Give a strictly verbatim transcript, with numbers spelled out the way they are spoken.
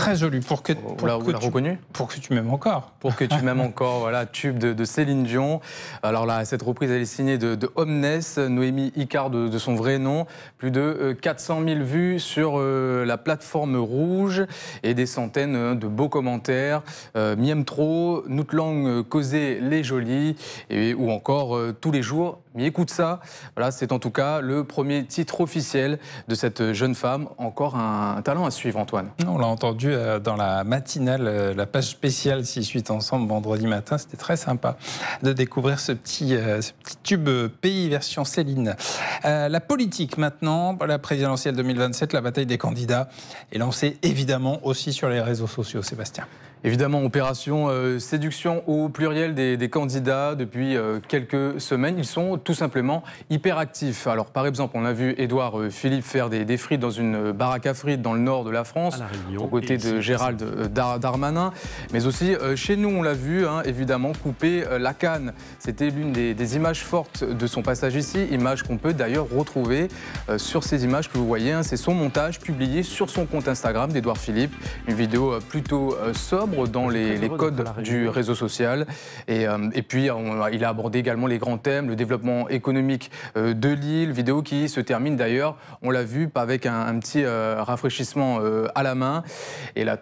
très joli. Pour que, Vous pour l'avez que tu, reconnu? Pour que tu m'aimes encore. Pour que tu m'aimes encore, voilà, tube de, de Céline Dion. Alors là, cette reprise, elle est signée de, de Omnes, Noémie Icard de, de son vrai nom. Plus de euh, quatre cent mille vues sur euh, la plateforme Rouge et des centaines euh, de beaux commentaires. Euh, Miem trop, notre langue euh, causée les jolies, et, ou encore euh, tous les jours. Mais écoute ça, voilà, c'est en tout cas le premier titre officiel de cette jeune femme. Encore un, un talent à suivre, Antoine. On l'a entendu euh, dans la matinale, euh, la page spéciale six huit ensemble vendredi matin. C'était très sympa de découvrir ce petit, euh, ce petit tube pays version Céline. Euh, la politique maintenant, la présidentielle deux mille vingt-sept, la bataille des candidats est lancée évidemment aussi sur les réseaux sociaux. Sébastien. Évidemment, opération euh, séduction au pluriel des, des candidats depuis euh, quelques semaines. Ils sont tout simplement hyper actifs. Alors, par exemple, on a vu Édouard euh, Philippe faire des, des frites dans une baraque à frites dans le nord de la France, aux côtés de Gérald euh, Dar Darmanin. Mais aussi, euh, chez nous, on l'a vu, hein, évidemment, couper euh, la canne. C'était l'une des, des images fortes de son passage ici, image qu'on peut d'ailleurs retrouver euh, sur ces images que vous voyez. Hein, c'est son montage publié sur son compte Instagram d'Édouard Philippe. Une vidéo euh, plutôt euh, sobre dans les, les codes du réseau social. Et, euh, et puis, on, il a abordé également les grands thèmes, le développement économique euh, de l'île, vidéo qui se termine d'ailleurs, on l'a vu, avec un, un petit euh, rafraîchissement euh, à la main. Et la